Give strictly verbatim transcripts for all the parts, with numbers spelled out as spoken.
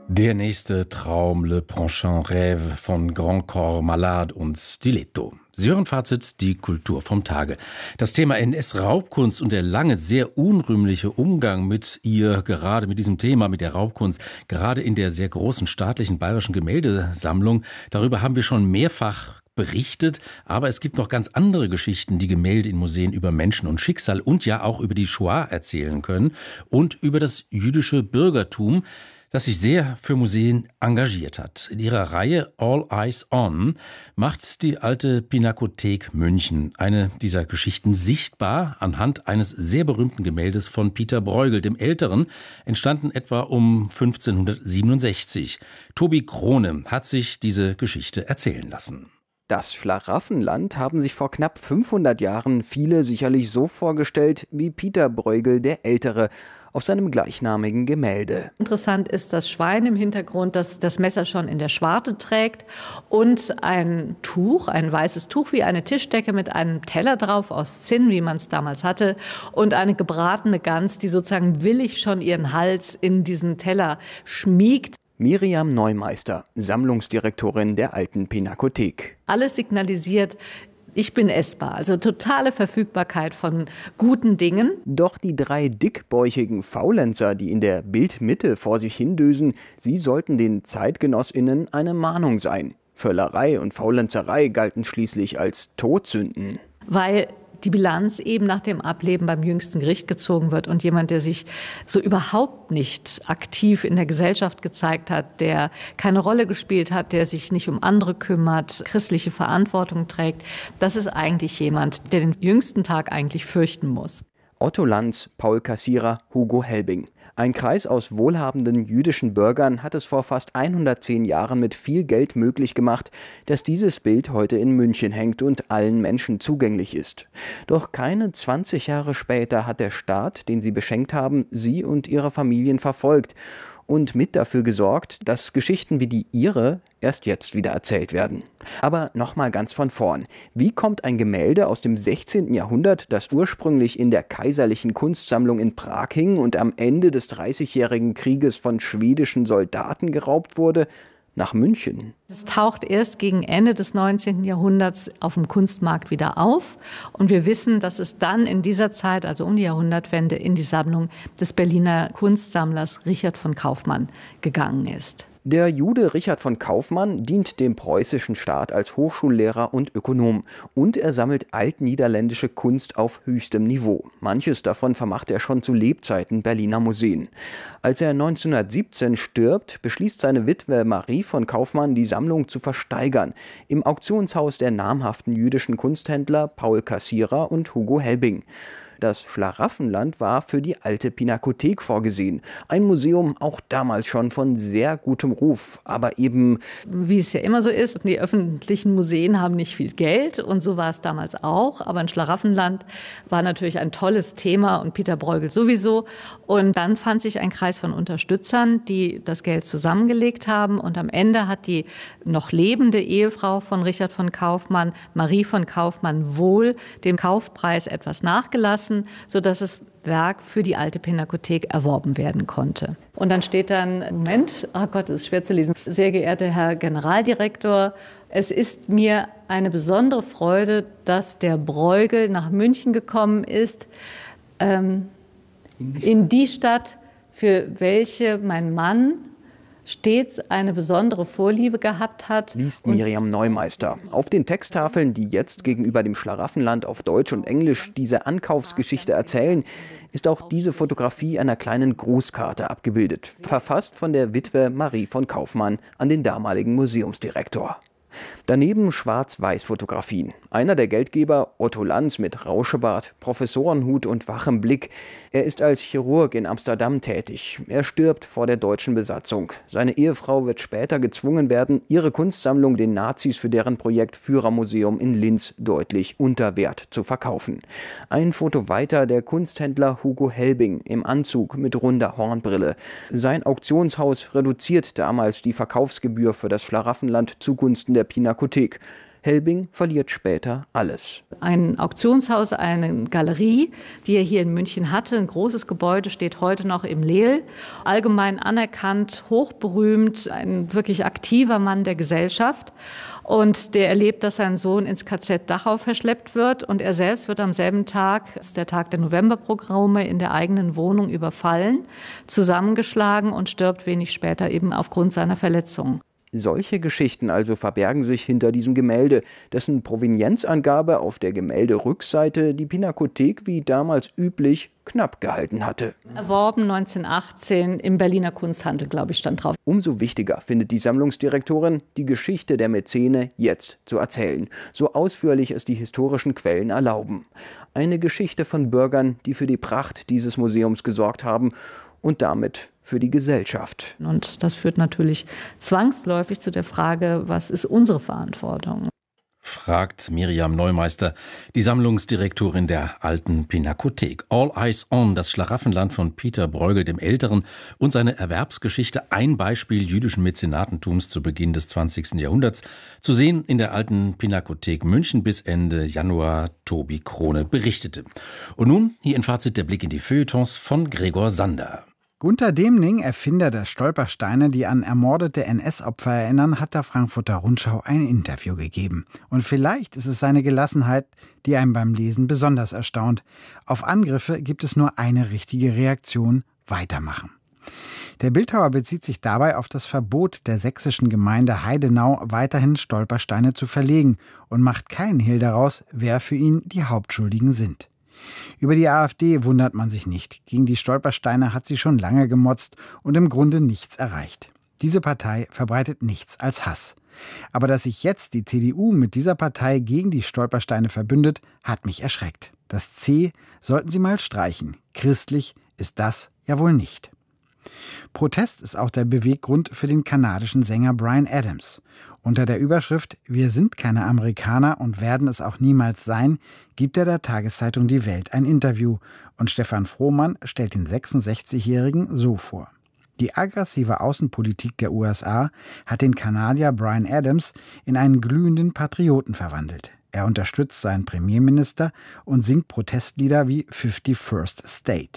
Der nächste Traum, Le Penchant Rêve von Grand Corps Malade und Stiletto. Sie hören Fazit, die Kultur vom Tage. Das Thema N S-Raubkunst und der lange, sehr unrühmliche Umgang mit ihr, gerade mit diesem Thema, mit der Raubkunst, gerade in der sehr großen staatlichen bayerischen Gemäldesammlung, darüber haben wir schon mehrfach berichtet, aber es gibt noch ganz andere Geschichten, die Gemälde in Museen über Menschen und Schicksal und ja auch über die Shoah erzählen können und über das jüdische Bürgertum, das sich sehr für Museen engagiert hat. In ihrer Reihe All Eyes On macht die Alte Pinakothek München eine dieser Geschichten sichtbar anhand eines sehr berühmten Gemäldes von Pieter Bruegel, dem Älteren, entstanden etwa um fünfzehnhundertsiebenundsechzig. Tobi Krone hat sich diese Geschichte erzählen lassen. Das Schlaraffenland haben sich vor knapp fünfhundert Jahren viele sicherlich so vorgestellt wie Pieter Bruegel der Ältere auf seinem gleichnamigen Gemälde. Interessant ist das Schwein im Hintergrund, das das Messer schon in der Schwarte trägt und ein Tuch, ein weißes Tuch wie eine Tischdecke mit einem Teller drauf aus Zinn, wie man es damals hatte, und eine gebratene Gans, die sozusagen willig schon ihren Hals in diesen Teller schmiegt. Miriam Neumeister, Sammlungsdirektorin der Alten Pinakothek. Alles signalisiert, ich bin essbar, also totale Verfügbarkeit von guten Dingen. Doch die drei dickbäuchigen Faulenzer, die in der Bildmitte vor sich hindösen, sie sollten den ZeitgenossInnen eine Mahnung sein. Völlerei und Faulenzerei galten schließlich als Todsünden. Weil die Bilanz eben nach dem Ableben beim jüngsten Gericht gezogen wird und jemand, der sich so überhaupt nicht aktiv in der Gesellschaft gezeigt hat, der keine Rolle gespielt hat, der sich nicht um andere kümmert, christliche Verantwortung trägt, das ist eigentlich jemand, der den jüngsten Tag eigentlich fürchten muss. Otto Lanz, Paul Kassierer, Hugo Helbing. Ein Kreis aus wohlhabenden jüdischen Bürgern hat es vor fast hundertzehn Jahren mit viel Geld möglich gemacht, dass dieses Bild heute in München hängt und allen Menschen zugänglich ist. Doch keine zwanzig Jahre später hat der Staat, den sie beschenkt haben, sie und ihre Familien verfolgt und mit dafür gesorgt, dass Geschichten wie die ihre erst jetzt wieder erzählt werden. Aber nochmal ganz von vorn. Wie kommt ein Gemälde aus dem sechzehnten Jahrhundert, das ursprünglich in der Kaiserlichen Kunstsammlung in Prag hing und am Ende des Dreißigjährigen Krieges von schwedischen Soldaten geraubt wurde, nach München? Es taucht erst gegen Ende des neunzehnten Jahrhunderts auf dem Kunstmarkt wieder auf. Und wir wissen, dass es dann in dieser Zeit, also um die Jahrhundertwende, in die Sammlung des Berliner Kunstsammlers Richard von Kaufmann gegangen ist. Der Jude Richard von Kaufmann dient dem preußischen Staat als Hochschullehrer und Ökonom und er sammelt altniederländische Kunst auf höchstem Niveau. Manches davon vermacht er schon zu Lebzeiten Berliner Museen. Als er neunzehnhundertsiebzehn stirbt, beschließt seine Witwe Marie von Kaufmann, die Sammlung zu versteigern im Auktionshaus der namhaften jüdischen Kunsthändler Paul Kassierer und Hugo Helbing. Das Schlaraffenland war für die Alte Pinakothek vorgesehen. Ein Museum auch damals schon von sehr gutem Ruf, aber eben... Wie es ja immer so ist, die öffentlichen Museen haben nicht viel Geld und so war es damals auch. Aber ein Schlaraffenland war natürlich ein tolles Thema und Pieter Bruegel sowieso. Und dann fand sich ein Kreis von Unterstützern, die das Geld zusammengelegt haben. Und am Ende hat die noch lebende Ehefrau von Richard von Kaufmann, Marie von Kaufmann, wohl dem Kaufpreis etwas nachgelassen, sodass das Werk für die Alte Pinakothek erworben werden konnte. Und dann steht dann, Moment, oh Gott, das ist schwer zu lesen. Sehr geehrter Herr Generaldirektor, es ist mir eine besondere Freude, dass der Bruegel nach München gekommen ist, ähm, in die Stadt, für welche mein Mann stets eine besondere Vorliebe gehabt hat. Liest Miriam Neumeister. Auf den Texttafeln, die jetzt gegenüber dem Schlaraffenland auf Deutsch und Englisch diese Ankaufsgeschichte erzählen, ist auch diese Fotografie einer kleinen Grußkarte abgebildet, verfasst von der Witwe Marie von Kaufmann an den damaligen Museumsdirektor. Daneben Schwarz-Weiß-Fotografien. Einer der Geldgeber, Otto Lanz mit Rauschebart, Professorenhut und wachem Blick. Er ist als Chirurg in Amsterdam tätig. Er stirbt vor der deutschen Besatzung. Seine Ehefrau wird später gezwungen werden, ihre Kunstsammlung den Nazis für deren Projekt Führermuseum in Linz deutlich unter Wert zu verkaufen. Ein Foto weiter der Kunsthändler Hugo Helbing im Anzug mit runder Hornbrille. Sein Auktionshaus reduziert damals die Verkaufsgebühr für das Schlaraffenland zugunsten der Pinakothek. Helbing verliert später alles. Ein Auktionshaus, eine Galerie, die er hier in München hatte, ein großes Gebäude, steht heute noch im Leel. Allgemein anerkannt, hochberühmt, ein wirklich aktiver Mann der Gesellschaft. Und der erlebt, dass sein Sohn ins K Z Dachau verschleppt wird. Und er selbst wird am selben Tag, das ist der Tag der Novemberpogrome, in der eigenen Wohnung überfallen, zusammengeschlagen und stirbt wenig später eben aufgrund seiner Verletzungen. Solche Geschichten also verbergen sich hinter diesem Gemälde, dessen Provenienzangabe auf der Gemälderückseite die Pinakothek wie damals üblich knapp gehalten hatte. Erworben neunzehnhundertachtzehn im Berliner Kunsthandel, glaube ich, stand drauf. Umso wichtiger findet die Sammlungsdirektorin, die Geschichte der Mäzene jetzt zu erzählen, so ausführlich es die historischen Quellen erlauben. Eine Geschichte von Bürgern, die für die Pracht dieses Museums gesorgt haben und damit für die Gesellschaft. Und das führt natürlich zwangsläufig zu der Frage, was ist unsere Verantwortung? Fragt Miriam Neumeister, die Sammlungsdirektorin der Alten Pinakothek. All Eyes On, das Schlaraffenland von Peter Bruegel dem Älteren und seine Erwerbsgeschichte, ein Beispiel jüdischen Mäzenatentums zu Beginn des zwanzigsten Jahrhunderts, zu sehen in der Alten Pinakothek München bis Ende Januar. Tobi Krone berichtete. Und nun hier in Fazit der Blick in die Feuilletons von Gregor Sander. Gunter Demning, Erfinder der Stolpersteine, die an ermordete N S-Opfer erinnern, hat der Frankfurter Rundschau ein Interview gegeben. Und vielleicht ist es seine Gelassenheit, die einen beim Lesen besonders erstaunt. Auf Angriffe gibt es nur eine richtige Reaktion: weitermachen. Der Bildhauer bezieht sich dabei auf das Verbot der sächsischen Gemeinde Heidenau, weiterhin Stolpersteine zu verlegen, und macht keinen Hehl daraus, wer für ihn die Hauptschuldigen sind. Über die AfD wundert man sich nicht. Gegen die Stolpersteine hat sie schon lange gemotzt und im Grunde nichts erreicht. Diese Partei verbreitet nichts als Hass. Aber dass sich jetzt die C D U mit dieser Partei gegen die Stolpersteine verbündet, hat mich erschreckt. Das C sollten sie mal streichen. Christlich ist das ja wohl nicht. Protest ist auch der Beweggrund für den kanadischen Sänger Bryan Adams. Unter der Überschrift »Wir sind keine Amerikaner und werden es auch niemals sein« gibt er der Tageszeitung Die Welt ein Interview. Und Stefan Frohmann stellt den sechsundsechzigjährigen so vor. Die aggressive Außenpolitik der U S A hat den Kanadier Bryan Adams in einen glühenden Patrioten verwandelt. Er unterstützt seinen Premierminister und singt Protestlieder wie fifty-first State.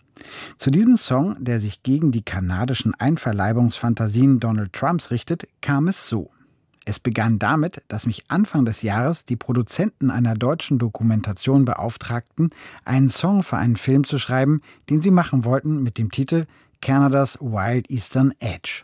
Zu diesem Song, der sich gegen die kanadischen Einverleibungsfantasien Donald Trumps richtet, kam es so. Es begann damit, dass mich Anfang des Jahres die Produzenten einer deutschen Dokumentation beauftragten, einen Song für einen Film zu schreiben, den sie machen wollten mit dem Titel Canada's Wild Eastern Edge.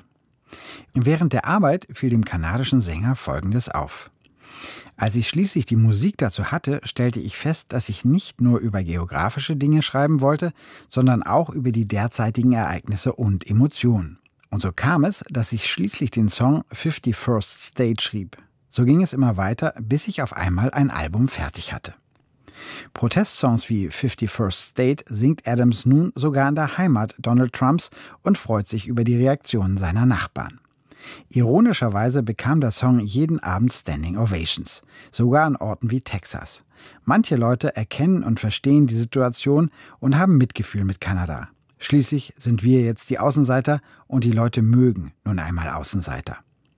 Während der Arbeit fiel dem kanadischen Sänger Folgendes auf. Als ich schließlich die Musik dazu hatte, stellte ich fest, dass ich nicht nur über geografische Dinge schreiben wollte, sondern auch über die derzeitigen Ereignisse und Emotionen. Und so kam es, dass ich schließlich den Song fifty-first State schrieb. So ging es immer weiter, bis ich auf einmal ein Album fertig hatte. Protestsongs wie fifty-first State singt Adams nun sogar in der Heimat Donald Trumps und freut sich über die Reaktionen seiner Nachbarn. Ironischerweise bekam der Song jeden Abend Standing Ovations, sogar an Orten wie Texas. Manche Leute erkennen und verstehen die Situation und haben Mitgefühl mit Kanada. Schließlich sind wir jetzt die Außenseiter und die Leute mögen nun einmal Außenseiter.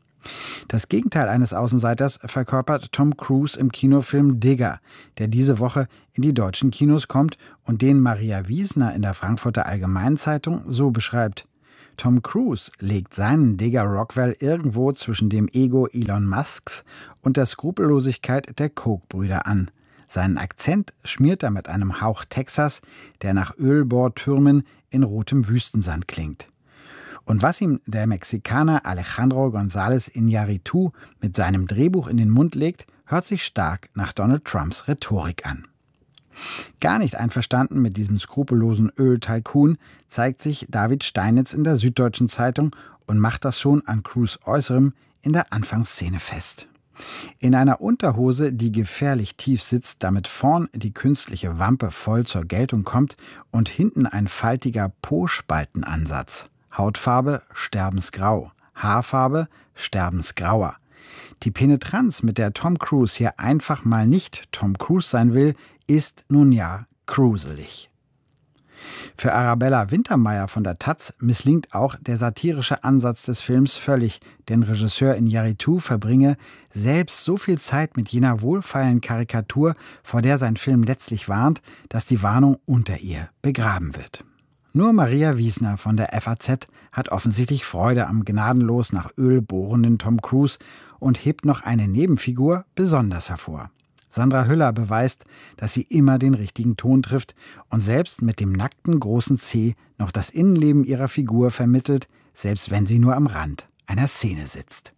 Das Gegenteil eines Außenseiters verkörpert Tom Cruise im Kinofilm Digger, der diese Woche in die deutschen Kinos kommt und den Maria Wiesner in der Frankfurter Allgemeinen Zeitung so beschreibt: Tom Cruise legt seinen Digger Rockwell irgendwo zwischen dem Ego Elon Musks und der Skrupellosigkeit der Koch-Brüder an. Seinen Akzent schmiert er mit einem Hauch Texas, der nach Ölbohrtürmen in rotem Wüstensand klingt. Und was ihm der Mexikaner Alejandro González Iñárritu mit seinem Drehbuch in den Mund legt, hört sich stark nach Donald Trumps Rhetorik an. Gar nicht einverstanden mit diesem skrupellosen Öl-Tycoon zeigt sich David Steinitz in der Süddeutschen Zeitung und macht das schon an Cruise' Äußerem in der Anfangsszene fest. In einer Unterhose, die gefährlich tief sitzt, damit vorn die künstliche Wampe voll zur Geltung kommt und hinten ein faltiger Po-Spaltenansatz. Hautfarbe sterbensgrau, Haarfarbe sterbensgrauer. Die Penetranz, mit der Tom Cruise hier einfach mal nicht Tom Cruise sein will, ist nun ja gruselig. Für Arabella Wintermeyer von der Taz misslingt auch der satirische Ansatz des Films völlig, denn Regisseur Iñárritu verbringe selbst so viel Zeit mit jener wohlfeilen Karikatur, vor der sein Film letztlich warnt, dass die Warnung unter ihr begraben wird. Nur Maria Wiesner von der F A Z hat offensichtlich Freude am gnadenlos nach Öl bohrenden Tom Cruise und hebt noch eine Nebenfigur besonders hervor. Sandra Hüller beweist, dass sie immer den richtigen Ton trifft und selbst mit dem nackten großen C noch das Innenleben ihrer Figur vermittelt, selbst wenn sie nur am Rand einer Szene sitzt.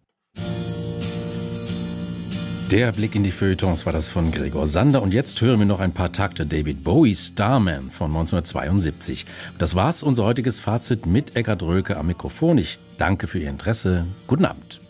Der Blick in die Feuilletons war das von Gregor Sander. Und jetzt hören wir noch ein paar Takte David Bowie, Starman von neunzehnhundertzweiundsiebzig. Das war's, unser heutiges Fazit mit Eckhard Röke am Mikrofon. Ich danke für Ihr Interesse. Guten Abend.